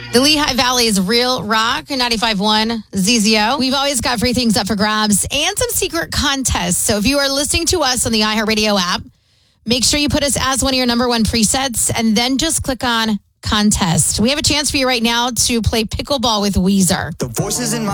The Lehigh Valley's Real Rock, 95.1 ZZO. We've always got free things up for grabs and some secret contests. So if you are listening to us on the iHeartRadio app, make sure you put us as one of your number one presets and then just click on contest. We have a chance for you right now to play pickleball with Weezer. The voices in my